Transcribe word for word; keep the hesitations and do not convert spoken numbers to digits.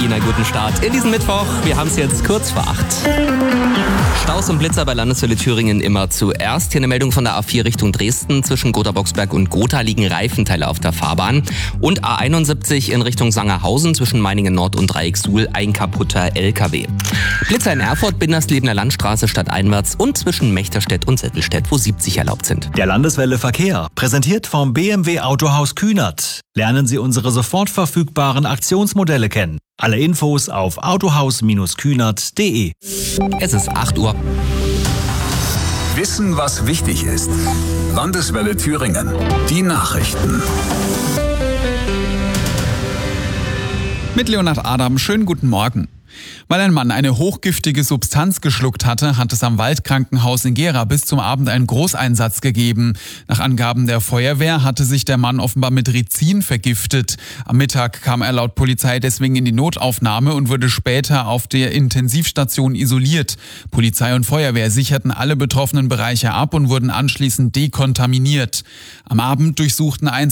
Ihnen einen guten Start in diesen Mittwoch. Wir haben es jetzt kurz vor acht. Staus und Blitzer bei Landeswelle Thüringen immer zuerst. Hier eine Meldung von der A vier Richtung Dresden. Zwischen Gotha-Boxberg und Gotha liegen Reifenteile auf der Fahrbahn. Und A einundsiebzig in Richtung Sangerhausen zwischen Meiningen Nord und Dreiecksuhl ein kaputter L K W. Blitzer in Erfurt, Binderslebener Landstraße stadteinwärts und zwischen Mechterstedt und Settelstedt, wo siebzig erlaubt sind. Der Landeswelle Verkehr, präsentiert vom B M W Autohaus Kühnert. Lernen Sie unsere sofort verfügbaren Aktionsmodelle kennen. Alle Infos auf autohaus Kühnert punkt de. Es ist acht Uhr. Wissen, was wichtig ist. Landeswelle Thüringen. Die Nachrichten. Mit Leonhard Adam, schönen guten Morgen. Weil ein Mann eine hochgiftige Substanz geschluckt hatte, hat es am Waldkrankenhaus in Gera bis zum Abend einen Großeinsatz gegeben. Nach Angaben der Feuerwehr hatte sich der Mann offenbar mit Rizin vergiftet. Am Mittag kam er laut Polizei deswegen in die Notaufnahme und wurde später auf der Intensivstation isoliert. Polizei und Feuerwehr sicherten alle betroffenen Bereiche ab und wurden anschließend dekontaminiert. Am Abend durchsuchten